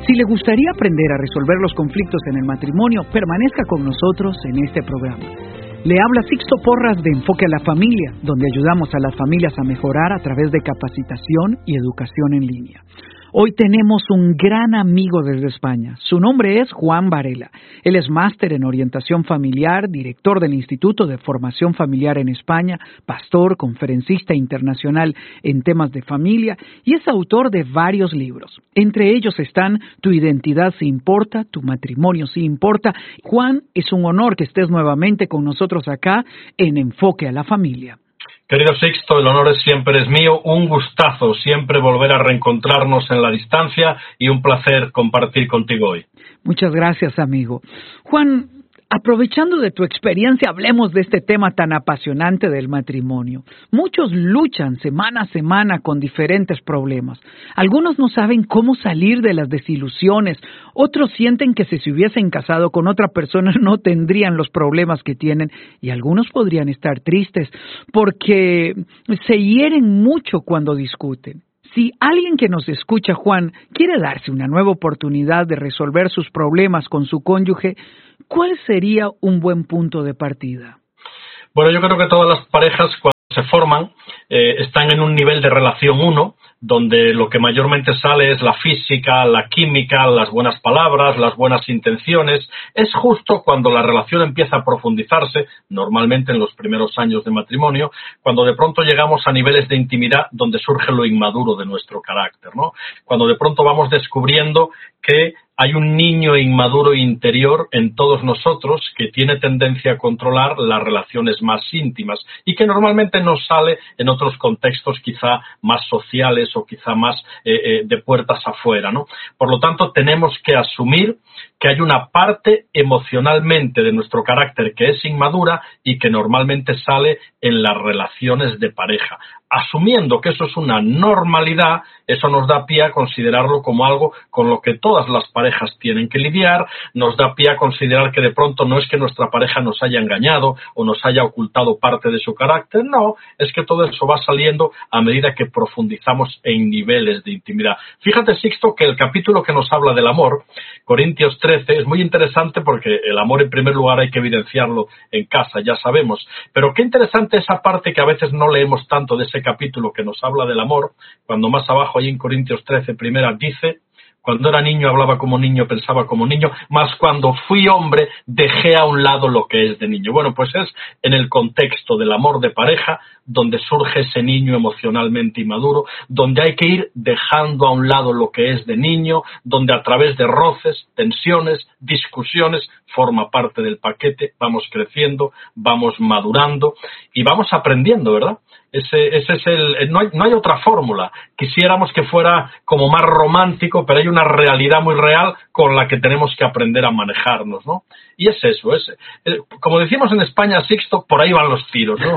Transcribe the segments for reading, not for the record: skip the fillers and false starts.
Si le gustaría aprender a resolver los conflictos en el matrimonio, permanezca con nosotros en este programa. Le habla Sixto Porras de Enfoque a la Familia, donde ayudamos a las familias a mejorar a través de capacitación y educación en línea. Hoy tenemos un gran amigo desde España. Su nombre es Juan Varela. Él es máster en orientación familiar, director del Instituto de Formación Familiar en España, pastor, conferencista internacional en temas de familia y es autor de varios libros. Entre ellos están Tu identidad sí importa, Tu matrimonio sí importa. Juan, es un honor que estés nuevamente con nosotros acá en Enfoque a la Familia. Querido Sixto, el honor siempre es mío, un gustazo siempre volver a reencontrarnos en la distancia y un placer compartir contigo hoy. Muchas gracias, amigo. Juan, aprovechando de tu experiencia, hablemos de este tema tan apasionante del matrimonio. Muchos luchan semana a semana con diferentes problemas. Algunos no saben cómo salir de las desilusiones. Otros sienten que si se hubiesen casado con otra persona no tendrían los problemas que tienen. Y algunos podrían estar tristes porque se hieren mucho cuando discuten. Si alguien que nos escucha, Juan, quiere darse una nueva oportunidad de resolver sus problemas con su cónyuge, ¿cuál sería un buen punto de partida? Bueno, yo creo que todas las parejas cuando se forman están en un nivel de relación 1, donde lo que mayormente sale es la física, la química, las buenas palabras, las buenas intenciones. Es justo cuando la relación empieza a profundizarse, normalmente en los primeros años de matrimonio, cuando de pronto llegamos a niveles de intimidad donde surge lo inmaduro de nuestro carácter, ¿no? Cuando de pronto vamos descubriendo que hay un niño inmaduro interior en todos nosotros que tiene tendencia a controlar las relaciones más íntimas y que normalmente nos sale en otros contextos quizá más sociales o quizá más de puertas afuera, ¿no? Por lo tanto, tenemos que asumir que hay una parte emocionalmente de nuestro carácter que es inmadura y que normalmente sale en las relaciones de pareja. Asumiendo que eso es una normalidad, eso nos da pie a considerarlo como algo con lo que todas las parejas tienen que lidiar, nos da pie a considerar que de pronto no es que nuestra pareja nos haya engañado o nos haya ocultado parte de su carácter, no, es que todo eso va saliendo a medida que profundizamos en niveles de intimidad. Fíjate, Sixto, que el capítulo que nos habla del amor, Corintios 13, es muy interesante porque el amor en primer lugar hay que evidenciarlo en casa, ya sabemos, pero qué interesante esa parte que a veces no leemos tanto de ese capítulo que nos habla del amor, cuando más abajo ahí en Corintios 13, primera, dice: cuando era niño hablaba como niño, pensaba como niño, mas cuando fui hombre dejé a un lado lo que es de niño. Bueno, pues es en el contexto del amor de pareja donde surge ese niño emocionalmente inmaduro, donde hay que ir dejando a un lado lo que es de niño, donde a través de roces, tensiones, discusiones, forma parte del paquete, vamos creciendo, vamos madurando y vamos aprendiendo, ¿verdad? Ese es no hay otra fórmula. Quisiéramos que fuera como más romántico, pero hay una realidad muy real con la que tenemos que aprender a manejarnos, ¿no? Y es eso, como decimos en España, Sixto, por ahí van los tiros, ¿no?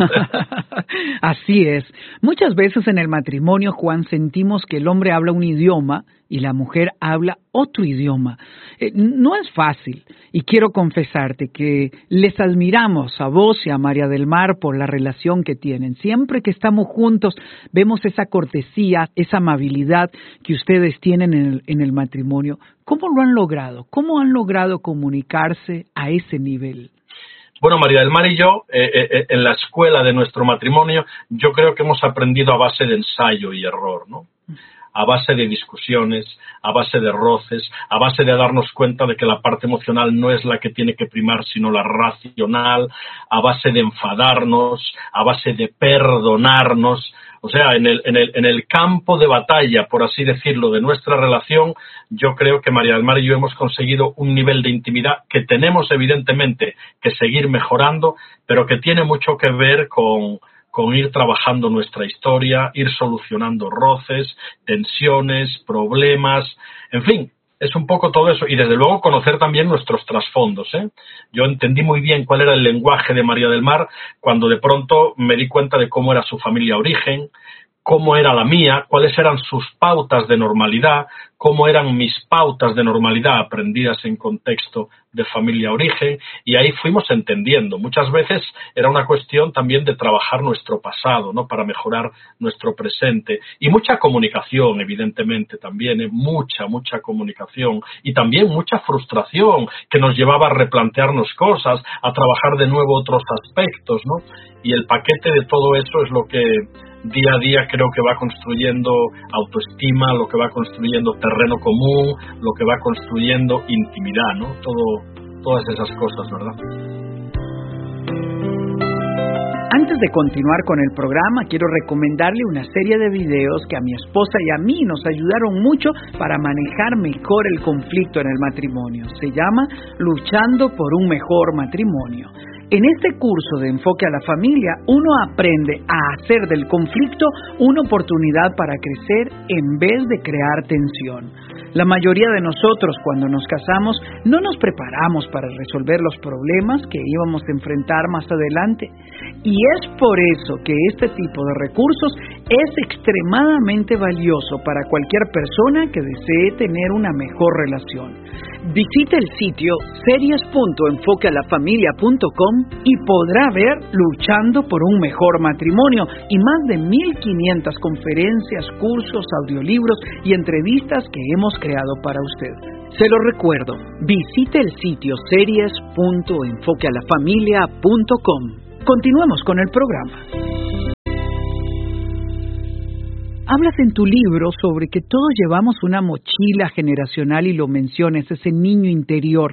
Así es. Muchas veces en el matrimonio, Juan, sentimos que el hombre habla un idioma y la mujer habla otro idioma. No es fácil y quiero confesarte que les admiramos a vos y a María del Mar por la relación que tienen. Siempre que estamos juntos vemos esa cortesía, esa amabilidad que ustedes tienen en el matrimonio. ¿Cómo lo han logrado? ¿Cómo han logrado comunicarse a ese nivel? Bueno, María del Mar y yo, en la escuela de nuestro matrimonio, yo creo que hemos aprendido a base de ensayo y error, ¿no? A base de discusiones, a base de roces, a base de darnos cuenta de que la parte emocional no es la que tiene que primar, sino la racional, a base de enfadarnos, a base de perdonarnos. O sea, en el campo de batalla, por así decirlo, de nuestra relación, yo creo que María del Mar y yo hemos conseguido un nivel de intimidad que tenemos evidentemente que seguir mejorando, pero que tiene mucho que ver con ir trabajando nuestra historia, ir solucionando roces, tensiones, problemas, en fin, es un poco todo eso. Y desde luego conocer también nuestros trasfondos, ¿eh? Yo entendí muy bien cuál era el lenguaje de María del Mar cuando de pronto me di cuenta de cómo era su familia origen, cómo era la mía, cuáles eran sus pautas de normalidad, cómo eran mis pautas de normalidad aprendidas en contexto de familia origen, y ahí fuimos entendiendo. Muchas veces era una cuestión también de trabajar nuestro pasado, ¿no? Para mejorar nuestro presente. Y mucha comunicación, evidentemente, también, mucha comunicación. Y también mucha frustración que nos llevaba a replantearnos cosas, a trabajar de nuevo otros aspectos, ¿no? Y el paquete de todo eso es lo que día a día creo que va construyendo autoestima, lo que va construyendo terreno común, lo que va construyendo intimidad, ¿no? Todas esas cosas, ¿verdad? Antes de continuar con el programa, quiero recomendarle una serie de videos que a mi esposa y a mí nos ayudaron mucho para manejar mejor el conflicto en el matrimonio. Se llama Luchando por un mejor matrimonio. En este curso de enfoque a la familia, uno aprende a hacer del conflicto una oportunidad para crecer en vez de crear tensión. La mayoría de nosotros, cuando nos casamos, no nos preparamos para resolver los problemas que íbamos a enfrentar más adelante. Y es por eso que este tipo de recursos es extremadamente valioso para cualquier persona que desee tener una mejor relación. Visite el sitio series.enfoquealafamilia.com y podrá ver Luchando por un mejor matrimonio y más de 1,500 conferencias, cursos, audiolibros y entrevistas que hemos creado para usted. Se lo recuerdo, visite el sitio series.enfoquealafamilia.com. Continuemos con el programa. Hablas en tu libro sobre que todos llevamos una mochila generacional y lo mencionas, ese niño interior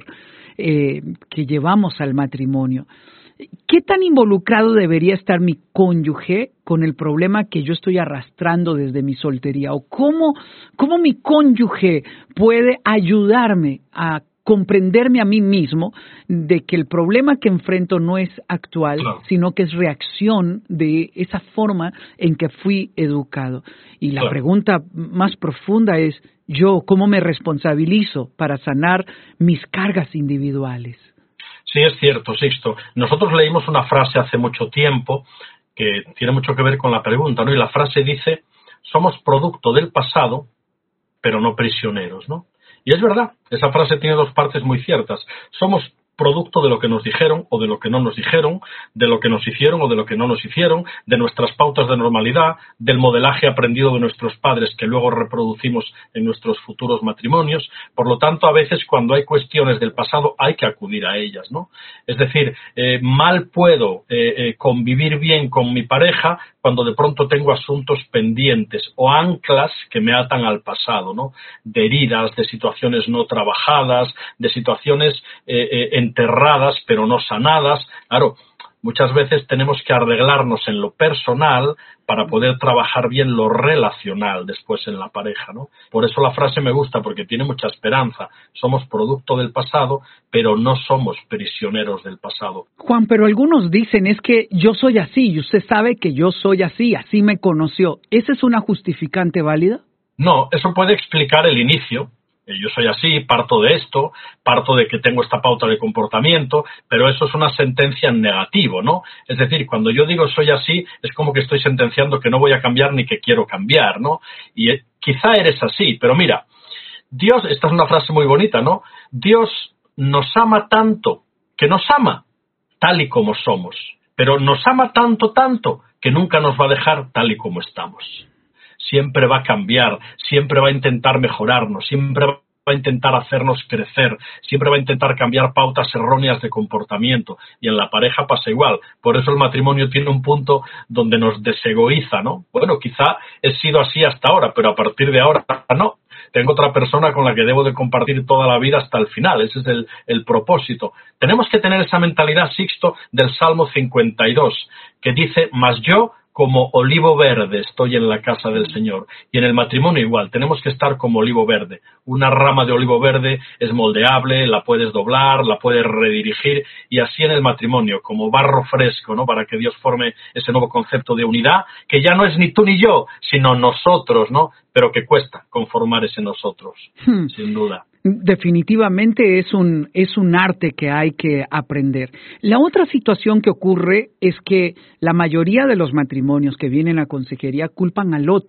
que llevamos al matrimonio. ¿Qué tan involucrado debería estar mi cónyuge con el problema que yo estoy arrastrando desde mi soltería? ¿O cómo mi cónyuge puede ayudarme a comprenderme a mí mismo de que el problema que enfrento no es actual, claro, sino que es reacción de esa forma en que fui educado? Y la pregunta más profunda es, ¿yo cómo me responsabilizo para sanar mis cargas individuales? Sí, es cierto, Sixto. Nosotros leímos una frase hace mucho tiempo que tiene mucho que ver con la pregunta, ¿no? Y la frase dice, somos producto del pasado, pero no prisioneros, ¿no? Y es verdad, esa frase tiene dos partes muy ciertas. Somos producto de lo que nos dijeron o de lo que no nos dijeron, de lo que nos hicieron o de lo que no nos hicieron, de nuestras pautas de normalidad, del modelaje aprendido de nuestros padres que luego reproducimos en nuestros futuros matrimonios. Por lo tanto, a veces cuando hay cuestiones del pasado hay que acudir a ellas, ¿no? Es decir, mal puedo convivir bien con mi pareja cuando de pronto tengo asuntos pendientes o anclas que me atan al pasado, ¿no? De heridas, de situaciones no trabajadas, de situaciones enterradas pero no sanadas. Claro, muchas veces tenemos que arreglarnos en lo personal para poder trabajar bien lo relacional después en la pareja, ¿no? Por eso la frase me gusta, porque tiene mucha esperanza. Somos producto del pasado, pero no somos prisioneros del pasado. Juan, pero algunos dicen, es que yo soy así, y usted sabe que yo soy así me conoció. ¿Esa es una justificante válida? No, eso puede explicar el inicio. Yo soy así, parto de esto, parto de que tengo esta pauta de comportamiento, pero eso es una sentencia en negativo, ¿no? Es decir, cuando yo digo soy así, es como que estoy sentenciando que no voy a cambiar ni que quiero cambiar, ¿no? Y quizá eres así, pero mira, Dios, esta es una frase muy bonita, ¿no? Dios nos ama tanto, que nos ama tal y como somos, pero nos ama tanto, que nunca nos va a dejar tal y como estamos. Siempre va a cambiar, siempre va a intentar mejorarnos, siempre va a intentar hacernos crecer, siempre va a intentar cambiar pautas erróneas de comportamiento, y en la pareja pasa igual. Por eso el matrimonio tiene un punto donde nos desegoíza, ¿no? Bueno, quizá he sido así hasta ahora, pero a partir de ahora no. Tengo otra persona con la que debo de compartir toda la vida hasta el final. Ese es el propósito. Tenemos que tener esa mentalidad, Sixto, del Salmo 52, que dice, mas yo como olivo verde estoy en la casa del Señor. Y en el matrimonio igual, tenemos que estar como olivo verde. Una rama de olivo verde es moldeable, la puedes doblar, la puedes redirigir, y así en el matrimonio, como barro fresco, ¿no? Para que Dios forme ese nuevo concepto de unidad, que ya no es ni tú ni yo, sino nosotros, ¿no? Pero que cuesta conformar ese nosotros, sin duda. Definitivamente es un arte que hay que aprender. La otra situación que ocurre es que la mayoría de los matrimonios que vienen a consejería culpan al otro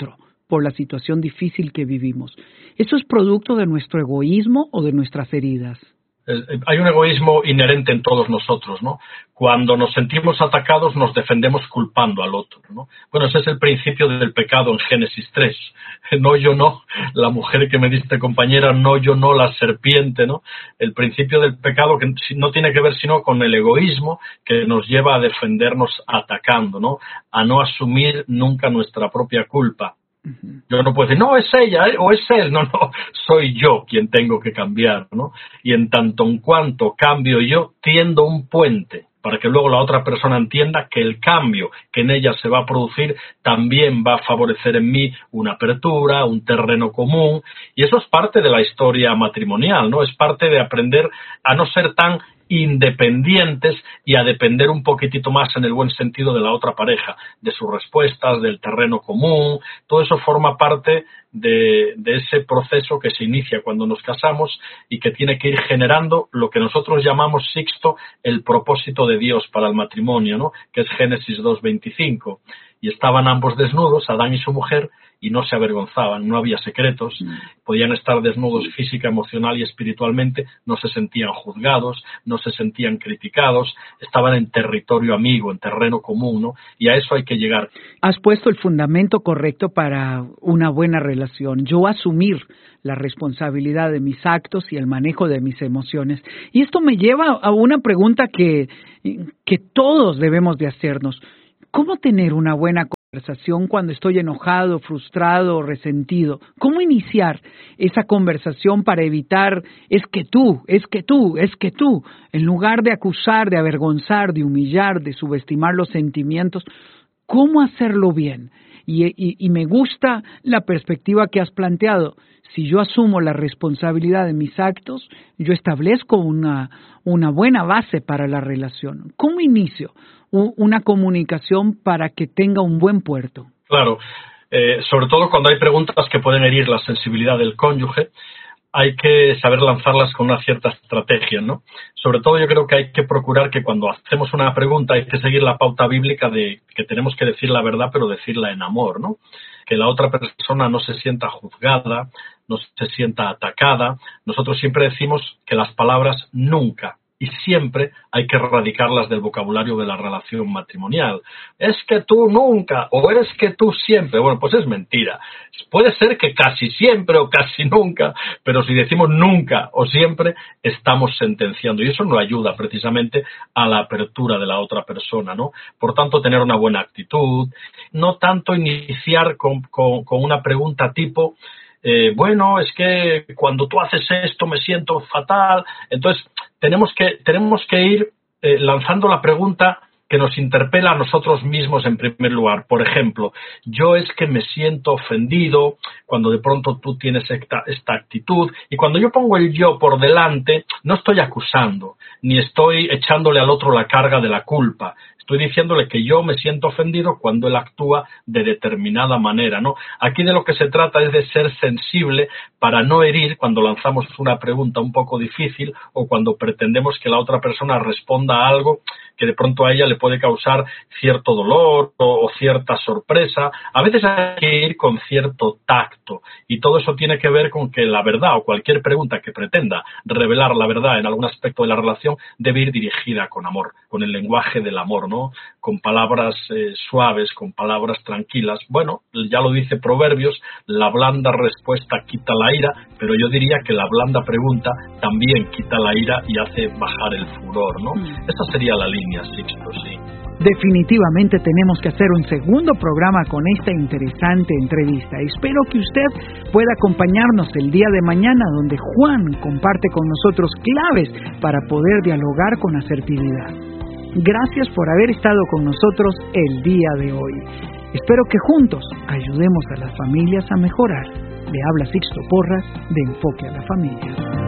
por la situación difícil que vivimos. ¿Eso es producto de nuestro egoísmo o de nuestras heridas? Hay un egoísmo inherente en todos nosotros, ¿no? Cuando nos sentimos atacados nos defendemos culpando al otro, ¿no? Bueno, ese es el principio del pecado en Génesis 3. No, yo no, la mujer que me diste compañera, no, yo no, la serpiente, ¿no? El principio del pecado que no tiene que ver sino con el egoísmo que nos lleva a defendernos atacando, ¿no? A no asumir nunca nuestra propia culpa. Yo no puedo decir, no, es ella o es él, no, soy yo quien tengo que cambiar, ¿no? Y en tanto en cuanto cambio yo, tiendo un puente para que luego la otra persona entienda que el cambio que en ella se va a producir también va a favorecer en mí una apertura, un terreno común, y eso es parte de la historia matrimonial, ¿no? Es parte de aprender a no ser tan independientes y a depender un poquitito más en el buen sentido de la otra pareja, de sus respuestas, del terreno común. Todo eso forma parte de ese proceso que se inicia cuando nos casamos y que tiene que ir generando lo que nosotros llamamos, Sixto, el propósito de Dios para el matrimonio, ¿no? Que es Génesis 2:25. Y estaban ambos desnudos, Adán y su mujer, y no se avergonzaban, no había secretos, podían estar desnudos física, emocional y espiritualmente, no se sentían juzgados, no se sentían criticados, estaban en territorio amigo, en terreno común, ¿no? Y a eso hay que llegar. Has puesto el fundamento correcto para una buena relación. Yo asumir la responsabilidad de mis actos y el manejo de mis emociones. Y esto me lleva a una pregunta que todos debemos de hacernos. ¿Cómo tener una buena conversación cuando estoy enojado, frustrado o resentido? ¿Cómo iniciar esa conversación para evitar es que tú, en lugar de acusar, de avergonzar, de humillar, de subestimar los sentimientos? ¿Cómo hacerlo bien? Y me gusta la perspectiva que has planteado. Si yo asumo la responsabilidad de mis actos, yo establezco una buena base para la relación. ¿Cómo inicio una comunicación para que tenga un buen puerto? Claro, sobre todo cuando hay preguntas que pueden herir la sensibilidad del cónyuge, hay que saber lanzarlas con una cierta estrategia, ¿no? Sobre todo yo creo que hay que procurar que cuando hacemos una pregunta hay que seguir la pauta bíblica de que tenemos que decir la verdad, pero decirla en amor, ¿no? Que la otra persona no se sienta juzgada, no se sienta atacada. Nosotros siempre decimos que las palabras nunca y siempre hay que erradicarlas del vocabulario de la relación matrimonial. Es que tú nunca, o es que tú siempre. Bueno, pues es mentira. Puede ser que casi siempre o casi nunca, pero si decimos nunca o siempre, estamos sentenciando. Y eso no ayuda precisamente a la apertura de la otra persona, ¿no? Por tanto, tener una buena actitud, no tanto iniciar con una pregunta tipo, bueno, es que cuando tú haces esto me siento fatal. Entonces, tenemos que ir lanzando la pregunta que nos interpela a nosotros mismos en primer lugar. Por ejemplo, yo es que me siento ofendido cuando de pronto tú tienes esta actitud, y cuando yo pongo el yo por delante, no estoy acusando, ni estoy echándole al otro la carga de la culpa. Estoy diciéndole que yo me siento ofendido cuando él actúa de determinada manera, ¿no? Aquí de lo que se trata es de ser sensible para no herir cuando lanzamos una pregunta un poco difícil o cuando pretendemos que la otra persona responda a algo que de pronto a ella le puede causar cierto dolor o cierta sorpresa. A veces hay que ir con cierto tacto, y todo eso tiene que ver con que la verdad o cualquier pregunta que pretenda revelar la verdad en algún aspecto de la relación debe ir dirigida con amor, con el lenguaje del amor, ¿no? Con palabras suaves, con palabras tranquilas. Bueno, ya lo dice Proverbios, la blanda respuesta quita la ira, pero yo diría que la blanda pregunta también quita la ira y hace bajar el furor, ¿no? Esa sería la línea, Sixto, sí. Definitivamente tenemos que hacer un segundo programa con esta interesante entrevista. Espero que usted pueda acompañarnos el día de mañana, donde Juan comparte con nosotros claves para poder dialogar con asertividad. Gracias por haber estado con nosotros el día de hoy. Espero que juntos ayudemos a las familias a mejorar. Le habla Sixto Porras de Enfoque a la Familia.